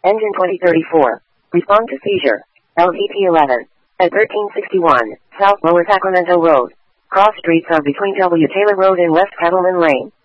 Engine 2034. Respond to seizure. LVP 11. At 1361, South Lower Sacramento Road. Cross streets are between W. Taylor Road and West Cattleman Lane.